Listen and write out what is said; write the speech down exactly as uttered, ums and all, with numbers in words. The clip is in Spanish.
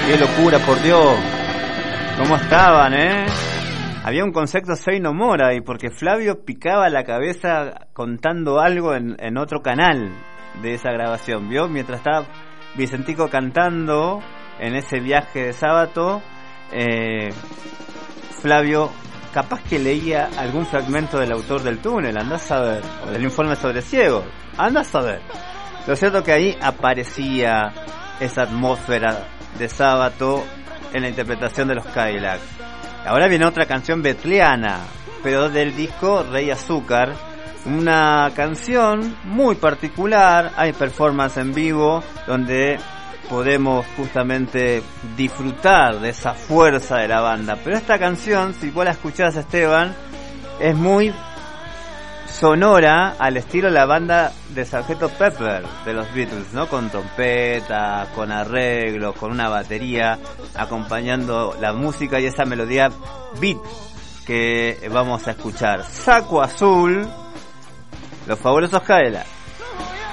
Qué locura, por Dios. ¿Cómo estaban, eh? Había un concepto Say No More ahí, porque Flavio picaba la cabeza contando algo en, en otro canal de esa grabación, ¿vio? Mientras estaba Vicentico cantando en ese viaje de sábado, eh, Flavio capaz que leía algún fragmento del Autor del Túnel, andás a ver, o del Informe sobre Ciegos, andás a ver. Lo cierto que ahí aparecía esa atmósfera de sábado en la interpretación de los Cadillacs. Ahora viene otra canción betliana, pero del disco Rey Azúcar, una canción muy particular. Hay performance en vivo donde podemos justamente disfrutar de esa fuerza de la banda, pero esta canción, si vos la escuchás, Esteban, es muy sonora al estilo de la banda de sargento Pepper de los Beatles, ¿no? Con trompeta, con arreglos, con una batería acompañando la música y esa melodía beat que vamos a escuchar. Saco Azul, los fabulosos Cadillacs.